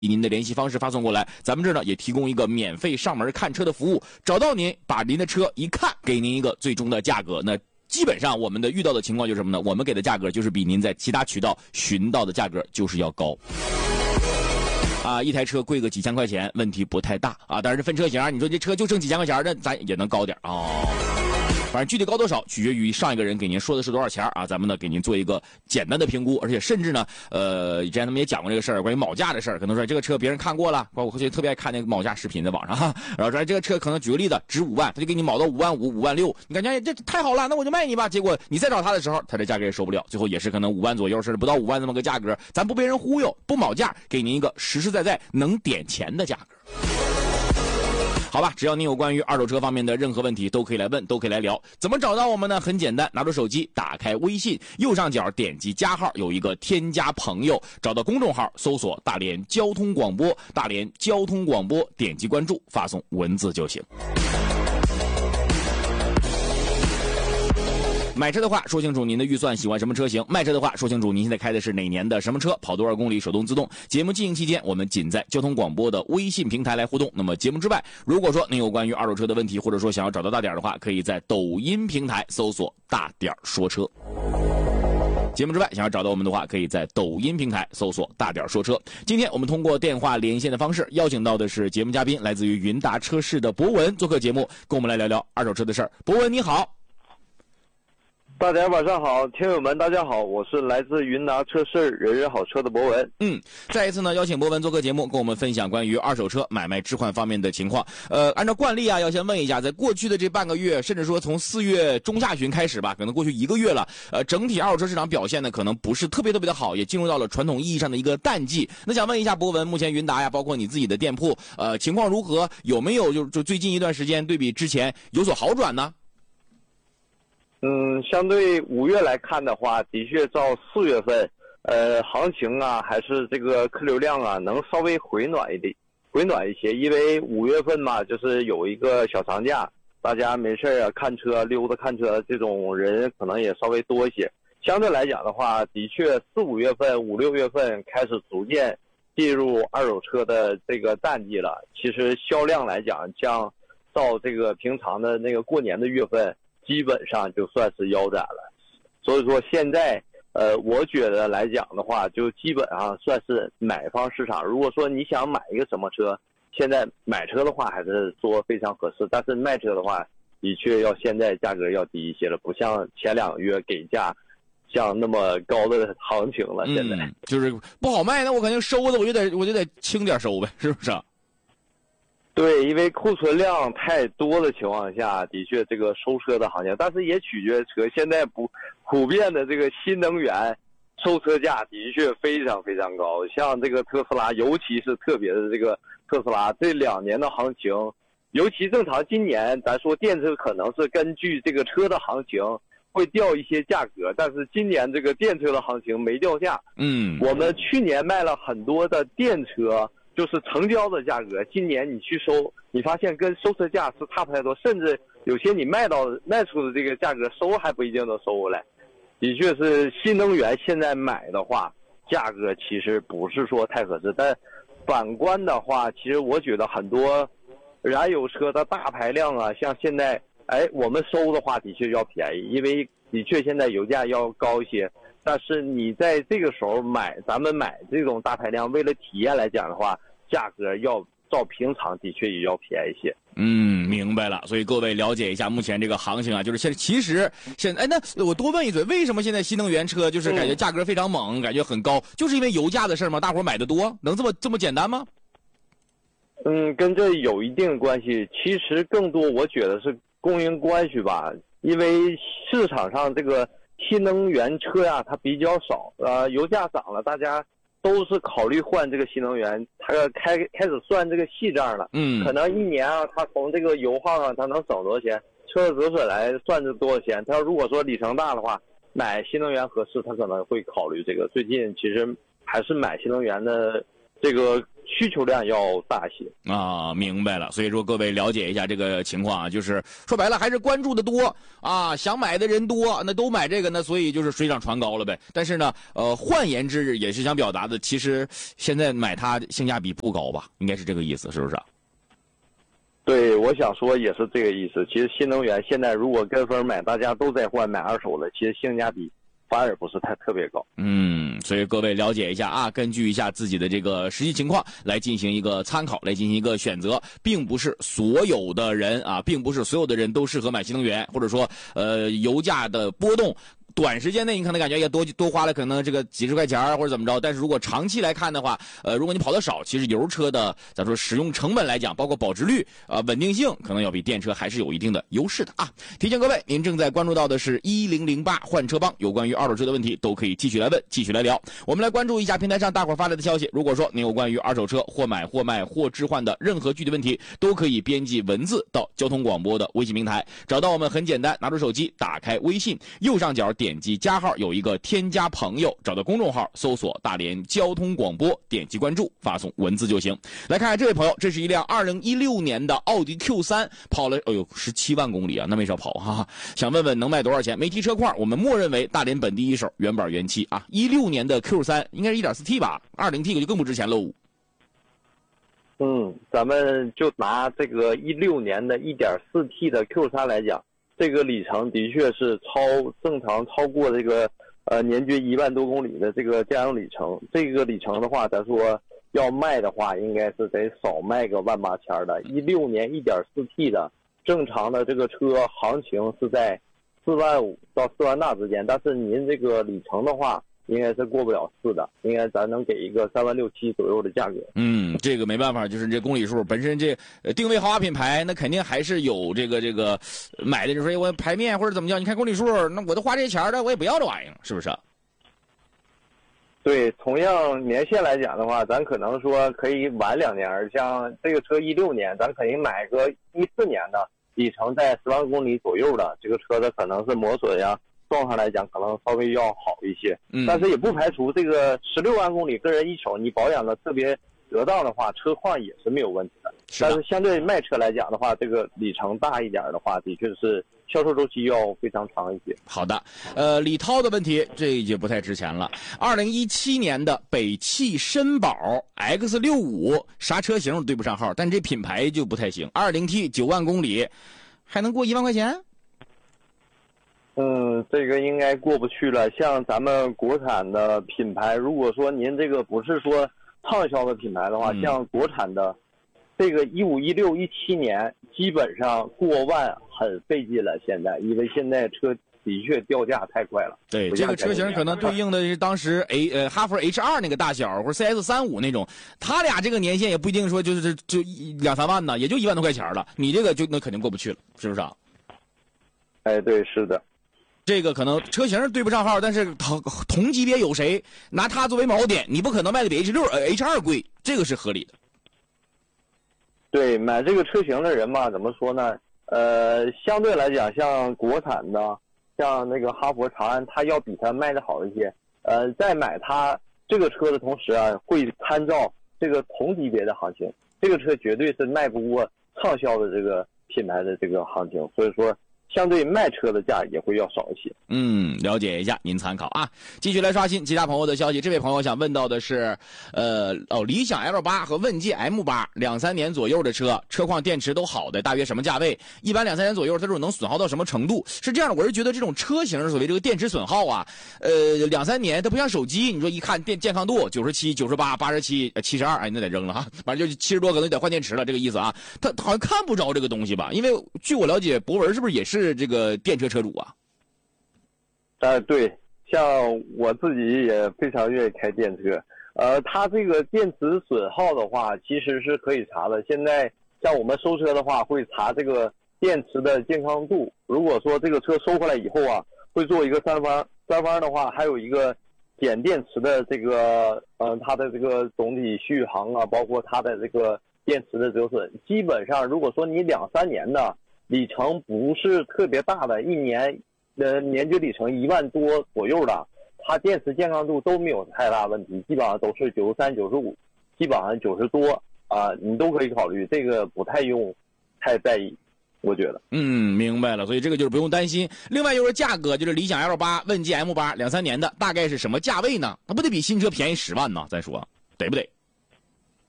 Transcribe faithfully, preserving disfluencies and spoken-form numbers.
以您的联系方式发送过来，咱们这儿呢也提供一个免费上门看车的服务，找到您，把您的车一看，给您一个最终的价格。那基本上我们的遇到的情况就是什么呢？我们给的价格就是比您在其他渠道寻到的价格就是要高。啊，一台车贵个几千块钱，问题不太大啊。但是分车型，你说这车就挣几千块钱，那咱也能高点哦。反正具体高多少取决于上一个人给您说的是多少钱啊，咱们呢给您做一个简单的评估，而且甚至呢，呃，之前他们也讲过这个事儿，关于铆架的事儿，可能说这个车别人看过了，包括我特别爱看那个铆架视频在网上哈，然后说这个车可能举个例子值五万，他就给你铆到五万五、五万六，你感觉这太好了，那我就卖你吧。结果你再找他的时候，他这价格也受不了，最后也是可能五万左右，甚至不到五万这么个价格，咱不被人忽悠，不铆架，给您一个实实在在能点钱的价格。好吧，只要您有关于二手车方面的任何问题都可以来问，都可以来聊。怎么找到我们呢？很简单，拿出手机，打开微信，右上角点击加号，有一个添加朋友，找到公众号，搜索大连交通广播，大连交通广播，点击关注，发送文字就行。买车的话说清楚您的预算，喜欢什么车型；卖车的话说清楚您现在开的是哪年的什么车，跑多少公里，手动自动。节目进行期间我们仅在交通广播的微信平台来互动。那么节目之外，如果说您有关于二手车的问题，或者说想要找到大点的话，可以在抖音平台搜索大点说车。节目之外想要找到我们的话，可以在抖音平台搜索大点说车。今天我们通过电话连线的方式邀请到的是节目嘉宾，来自于云达车市的博文做客节目，跟我们来聊聊二手车的事儿。博文你好。 大家晚上好，听友们大家好，我是来自云达车市人人好车的博文。 嗯，再一次呢邀请博文做客节目，跟我们分享关于二手车买卖置换方面的情况。呃，按照惯例啊，要先问一下，在过去的这半个月，甚至说从四月中下旬开始吧，可能过去一个月了，呃，整体二手车市场表现呢可能不是特别特别的好，也进入到了传统意义上的一个淡季。那想问一下博文，目前云达呀，包括你自己的店铺，呃，情况如何？有没有就就最近一段时间对比之前有所好转呢？ 嗯，相对五月来看的话，的确照四月份，呃，行情啊，还是这个客流量啊，能稍微回暖一点，回暖一些。因为五月份嘛，就是有一个小长假，大家没事啊看车溜达看车这种人可能也稍微多一些。相对来讲的话，的确四五月份、五六月份开始逐渐进入二手车的这个淡季了。其实销量来讲，像照这个平常的那个过年的月份，基本上就算是腰斩了。所以说现在呃我觉得来讲的话，就基本上算是买方市场。如果说你想买一个什么车，现在买车的话还是说非常合适，但是卖车的话的确要现在价格要低一些了，不像前两个月给价像那么高的行情了。现在、 嗯、就是不好卖，那我肯定收的我就得我就得轻点收呗，是不是？ 对，因为库存量太多的情况下，的确这个收车的行情，但是也取决车。现在不普遍的这个新能源收车价的确非常非常高，像这个特斯拉，尤其是特别的这个特斯拉，这两年的行情，尤其正常今年咱说电车可能是根据这个车的行情会掉一些价格，但是今年这个电车的行情没掉价。 嗯， 我们去年卖了很多的电车。就是成交的价格，今年你去收，你发现跟收车价是差不太多，甚至有些你卖到卖出的这个价格收还不一定能收回来。的确是新能源现在买的话，价格其实不是说太合适，但反观的话，其实我觉得很多燃油车的大排量啊，像现在哎我们收的话的确要便宜，因为的确现在油价要高一些。但是你在这个时候买，咱们买这种大排量，为了体验来讲的话，价格要照平常的确也要便宜些。 嗯，明白了。所以各位了解一下目前这个行情啊，就是现其实现哎，那我多问一嘴，为什么现在新能源车就是感觉价格非常猛，嗯、感觉很高，就是因为油价的事吗？大伙买的多，能这么这么简单吗？ 嗯，跟这有一定关系。其实更多我觉得是供应关系吧，因为市场上这个新能源车呀、啊，它比较少，呃，油价涨了，大家都是考虑换这个新能源，它开开始算这个细账了， 嗯， 可能一年啊，它从这个油耗上它能省多少钱，车的折损来算是多少钱。它如果说里程大的话，买新能源合适，他可能会考虑这个。最近其实还是买新能源的这个需求量要大些啊，明白了。所以说各位了解一下这个情况啊，就是说白了还是关注的多啊，想买的人多，那都买这个呢，所以就是水涨船高了呗。但是呢，呃，换言之也是想表达的，其实现在买它性价比不高吧，应该是这个意思，是不是？ 对，我想说也是这个意思。其实新能源现在如果跟风买，大家都在换买二手的，其实性价比反而不是太特别高。 嗯，所以各位了解一下啊，根据一下自己的这个实际情况来进行一个参考，来进行一个选择，并不是所有的人啊，并不是所有的人都适合买新能源，或者说呃油价的波动。短时间内你可能感觉也多多花了可能这个几十块钱或者怎么着，但是如果长期来看的话，呃，如果你跑得少，其实油车的咱说使用成本来讲，包括保值率啊、呃、稳定性，可能要比电车还是有一定的优势的啊。提醒各位，您正在关注到的是一零零八换车帮，有关于二手车的问题都可以继续来问，继续来聊。我们来关注一下平台上大伙发来的消息，如果说您有关于二手车或买或卖或置换的任何具体问题，都可以编辑文字到交通广播的微信平台，找到我们很简单，拿出手机打开微信，右上角点击加号，有一个添加朋友，找到公众号搜索大连交通广播，点击关注，发送文字就行。来看看这位朋友，这是一辆二零一六年的奥迪 Q 三， 跑了哎呦十七万公里啊，那没少跑哈哈。想问问能卖多少钱？没提车况，我们默认为大连本地一手，原版原漆啊。一六年的 Q 三 应该是 一点四 T 吧， 二点零 T 就更不值钱喽。 嗯，咱们就拿这个一六年的 一点四 T 的 Q 三 来讲，这个里程的确是超正常超过这个呃年均一万多公里的这个家用里程。这个里程的话，咱说要卖的话，应该是得少卖个万八千的。一六年 一点四 T 的正常的这个车行情是在四万五到四万大之间，但是您这个里程的话，应该是过不了四的，应该咱能给一个三万六七左右的价格。 嗯，这个没办法，就是这公里数本身这呃定位豪华品牌，那肯定还是有这个这个买的，就说我排面或者怎么叫，你看公里数，那我都花这些钱的，我也不要这玩意儿，是不是？ 对，同样年限来讲的话，咱可能说可以晚两年，像这个车一六年，咱可以买个一四年的，里程在十万公里左右的，这个车的可能是磨损呀。撞上来讲可能稍微要好一些，嗯，但是也不排除这个十六万公里个人一手，你保养的特别得当的话，车况也是没有问题的。 是但是相对卖车来讲的话，这个里程大一点的话，的确是销售周期要非常长一些。 好的，呃，李涛的问题这就不太值钱了。二零一七年的北汽绅宝 X 六五， 啥车型对不上号，但这品牌就不太行。二零 T 九万公里，还能过一万块钱？ 嗯，这个应该过不去了。像咱们国产的品牌，如果说您这个不是说畅销的品牌的话，嗯、像国产的这个一五一六一七年，基本上过万很费劲了。现在，因为现在车的确掉价太快了。 对，这个车型可能对应的是当时 A 呃哈弗 H 二 那个大小，或者 C S 三五 那种，他俩这个年限也不一定说就是就两三万呢，也就一万多块钱了。你这个就那肯定过不去了，是不是啊？ 哎，对，是的。 这个可能车型对不上号，但是同同级别有谁拿它作为锚点，你不可能卖的比 H 六呃 H 二贵，这个是合理的。 对，买这个车型的人嘛，怎么说呢？呃，相对来讲，像国产的，像那个哈佛长安，它要比它卖的好一些。呃，在买它这个车的同时啊，会参照这个同级别的行情，这个车绝对是卖不过畅销的这个品牌的这个行情，所以说。相对卖车的价也会要少一些。 嗯，了解一下，您参考啊。继续来刷新其他朋友的消息。这位朋友想问到的是，呃，哦，理想 L 八 和问界 M 八，两三年左右的车，车况、电池都好的，大约什么价位？一般两三年左右，它这种能损耗到什么程度？是这样的，我是觉得这种车型所谓这个电池损耗啊，呃，两三年它不像手机，你说一看电健康度九十七、九十八、八十七、七十二，哎，那得扔了哈，反正就七十多，可能得换电池了，这个意思啊。他好像看不着这个东西吧？因为据我了解，博文是不是也是？是这个电车车主啊， 呃，对，像我自己也非常愿意开电车。呃，它这个电池损耗的话，其实是可以查的。现在像我们收车的话，会查这个电池的健康度。如果说这个车收回来以后啊，会做一个三方，三方的话还有一个检电池的这个，呃，它的这个总体续航啊，包括它的这个电池的折损。基本上，如果说你两三年的。里程不是特别大的，一年的年均里程一万多左右的，它电池健康度都没有太大问题，基本上都是九十三、九十五。 基本上九十多啊，你都可以考虑，这个不太用太在意，我觉得。 嗯，明白了，所以这个就是不用担心。另外就是价格，就是理想 L 八、问界 M 八两三年的，大概是什么价位呢？它不得比新车便宜十万呢？再说，得不得？